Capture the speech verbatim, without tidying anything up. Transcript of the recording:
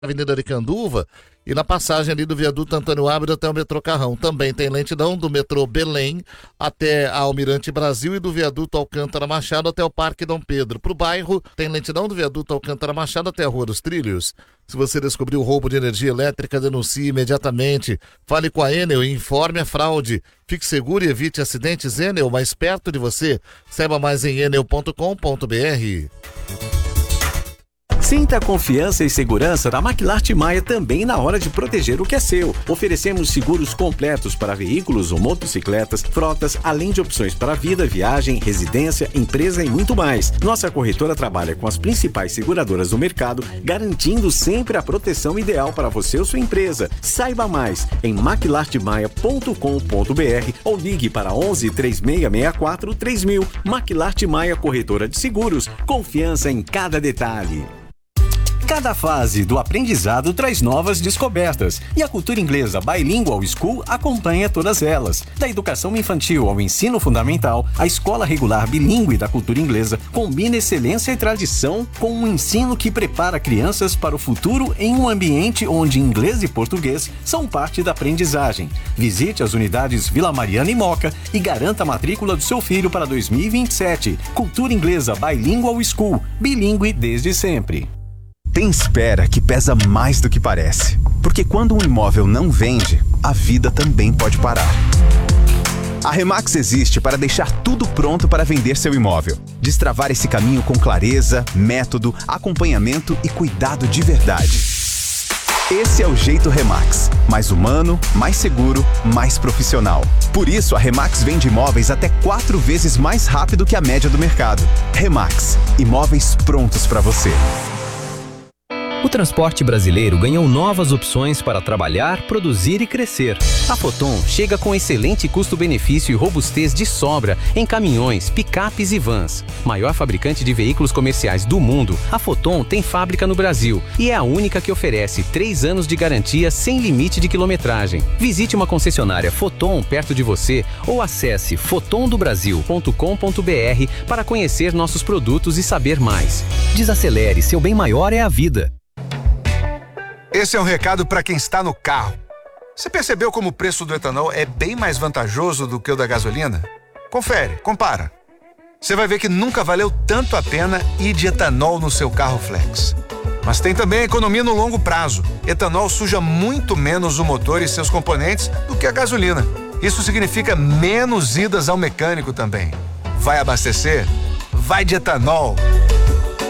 Avenida Aricanduva e na passagem ali do viaduto Antônio Ábido até o metrô Carrão. Também tem lentidão do metrô Belém até a Almirante Brasil e do viaduto Alcântara Machado até o Parque Dom Pedro. Para o bairro, tem lentidão do viaduto Alcântara Machado até a Rua dos Trilhos. Se você descobriu roubo de energia elétrica, denuncie imediatamente. Fale com a Enel e informe a fraude. Fique seguro e evite acidentes. Enel, mais perto de você. Saiba mais em enel ponto com ponto br. Sinta a confiança e segurança da Maquilart Maia também na hora de proteger o que é seu. Oferecemos seguros completos para veículos ou motocicletas, frotas, além de opções para vida, viagem, residência, empresa e muito mais. Nossa corretora trabalha com as principais seguradoras do mercado, garantindo sempre a proteção ideal para você ou sua empresa. Saiba mais em maquilart maia ponto com ponto br ou ligue para onze, três seis seis quatro, três mil. Maquilart Maia Corretora de Seguros. Confiança em cada detalhe. Cada fase do aprendizado traz novas descobertas e a cultura inglesa Bilingual School acompanha todas elas. Da educação infantil ao ensino fundamental, a escola regular bilíngue da cultura inglesa combina excelência e tradição com um ensino que prepara crianças para o futuro em um ambiente onde inglês e português são parte da aprendizagem. Visite as unidades Vila Mariana e Moca e garanta a matrícula do seu filho para dois mil e vinte e sete. Cultura inglesa Bilingual School, bilíngue desde sempre. Tem espera que pesa mais do que parece. Porque quando um imóvel não vende, a vida também pode parar. A Remax existe para deixar tudo pronto para vender seu imóvel. Destravar esse caminho com clareza, método, acompanhamento e cuidado de verdade. Esse é o jeito Remax. Mais humano, mais seguro, mais profissional. Por isso, a Remax vende imóveis até quatro vezes mais rápido que a média do mercado. Remax. Imóveis prontos para você. O transporte brasileiro ganhou novas opções para trabalhar, produzir e crescer. A Foton chega com excelente custo-benefício e robustez de sobra em caminhões, picapes e vans. Maior fabricante de veículos comerciais do mundo, a Foton tem fábrica no Brasil e é a única que oferece três anos de garantia sem limite de quilometragem. Visite uma concessionária Foton perto de você ou acesse foton do brasil ponto com ponto br para conhecer nossos produtos e saber mais. Desacelere, seu bem maior é a vida. Esse é um recado para quem está no carro. Você percebeu como o preço do etanol é bem mais vantajoso do que o da gasolina? Confere, compara. Você vai ver que nunca valeu tanto a pena ir de etanol no seu carro flex. Mas tem também a economia no longo prazo. Etanol suja muito menos o motor e seus componentes do que a gasolina. Isso significa menos idas ao mecânico também. Vai abastecer? Vai de etanol.